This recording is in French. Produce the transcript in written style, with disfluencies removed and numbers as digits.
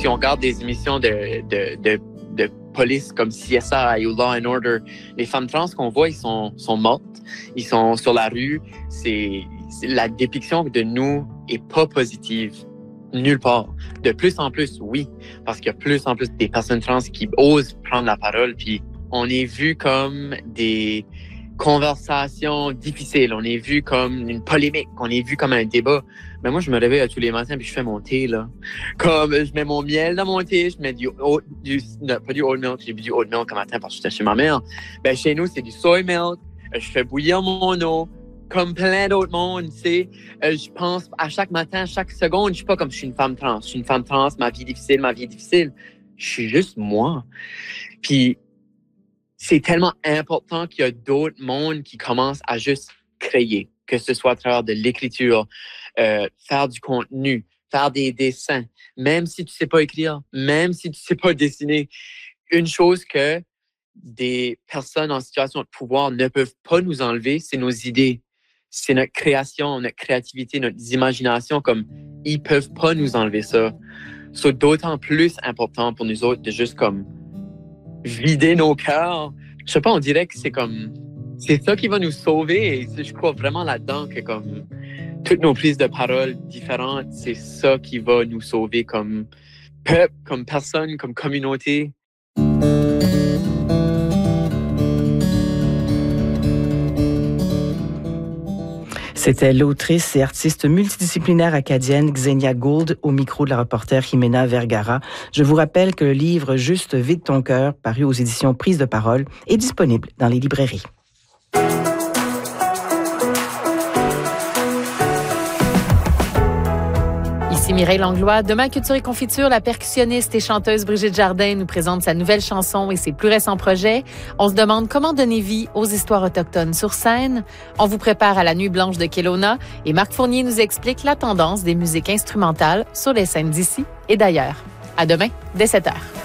si on regarde des émissions de police comme CSI ou Law and Order, les femmes trans qu'on voit, ils sont mortes, ils sont sur la rue. La dépiction de nous est pas positive nulle part. De plus en plus, oui, parce qu'il y a plus en plus des personnes trans qui osent prendre la parole, puis on est vu comme des conversations difficiles, on est vu comme une polémique, on est vu comme un débat. Mais moi, je me réveille tous les matins puis je fais mon thé, là. Comme je mets mon miel dans mon thé, je mets pas du oat milk, j'ai bu du oat milk un matin parce que j'étais chez ma mère. Ben, chez nous, c'est du soy milk. Je fais bouillir mon eau, comme plein d'autres mondes, tu sais. Je pense à chaque matin, chaque seconde, je suis pas comme je suis une femme trans. Je suis une femme trans, ma vie est difficile. Je suis juste moi. Puis, c'est tellement important qu'il y a d'autres mondes qui commencent à juste créer, que ce soit à travers de l'écriture, faire du contenu, faire des dessins, même si tu sais pas écrire, même si tu sais pas dessiner. Une chose que des personnes en situation de pouvoir ne peuvent pas nous enlever, c'est nos idées. C'est notre création, notre créativité, notre imagination, comme ils peuvent pas nous enlever ça. C'est d'autant plus important pour nous autres de juste comme vider nos cœurs. Je sais pas, on dirait que c'est ça qui va nous sauver et je crois vraiment là-dedans que comme toutes nos prises de parole différentes, c'est ça qui va nous sauver comme peuple, comme personne, comme communauté. C'était l'autrice et artiste multidisciplinaire acadienne Xenia Gould au micro de la reporter Jimena Vergara. Je vous rappelle que le livre Juste vide ton cœur, paru aux éditions Prise de parole, est disponible dans les librairies. Ici Mireille Langlois. Demain, Culture et Confiture, la percussionniste et chanteuse Brigitte Jardin nous présente sa nouvelle chanson et ses plus récents projets. On se demande comment donner vie aux histoires autochtones sur scène. On vous prépare à la Nuit blanche de Kelowna et Marc Fournier nous explique la tendance des musiques instrumentales sur les scènes d'ici et d'ailleurs. À demain, dès 7h.